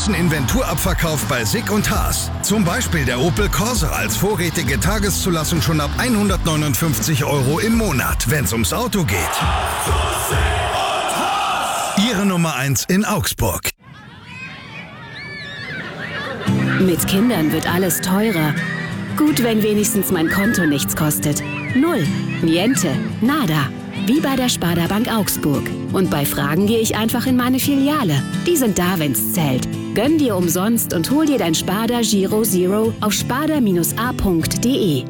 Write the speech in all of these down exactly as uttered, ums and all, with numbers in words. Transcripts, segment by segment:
großen Inventurabverkauf bei Sick und Haas. Zum Beispiel der Opel Corsa als vorrätige Tageszulassung schon ab hundertneunundfünfzig Euro im Monat, wenn's ums Auto geht. Ihre Nummer eins in Augsburg. Mit Kindern wird alles teurer. Gut, wenn wenigstens mein Konto nichts kostet. Null, niente, nada. Wie bei der Sparda Bank Augsburg. Und bei Fragen gehe ich einfach in meine Filiale. Die sind da, wenn's zählt. Gönn dir umsonst und hol dir dein Sparda Giro Zero auf sparda Bindestrich a Punkt de.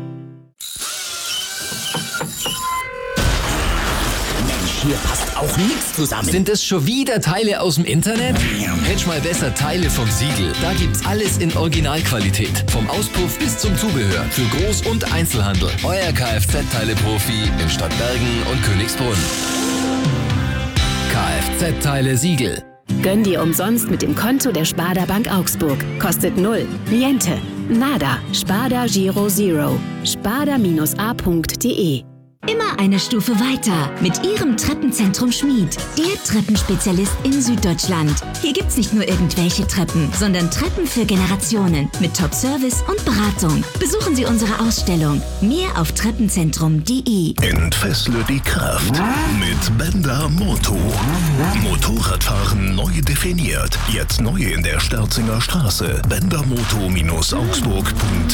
Hier passt auch nichts zusammen. Sind es schon wieder Teile aus dem Internet? Hättest mal besser Teile vom Siegel. Da gibt's alles in Originalqualität. Vom Auspuff bis zum Zubehör. Für Groß- und Einzelhandel. Euer Kfz-Teile-Profi in Stadtbergen und Königsbrunn. Kfz-Teile Siegel. Gönn dir umsonst mit dem Konto der Sparda Bank Augsburg. Kostet null, niente, nada. Sparda Giro Zero. sparda Bindestrich a Punkt de. Immer eine Stufe weiter mit Ihrem Treppenzentrum Schmied, der Treppenspezialist in Süddeutschland. Hier gibt's nicht nur irgendwelche Treppen, sondern Treppen für Generationen mit Top-Service und Beratung. Besuchen Sie unsere Ausstellung. Mehr auf treppenzentrum Punkt de. Entfessle die Kraft mit Benda Moto. Motorradfahren neu definiert. Jetzt neu in der Sterzinger Straße. benda moto Bindestrich augsburg Punkt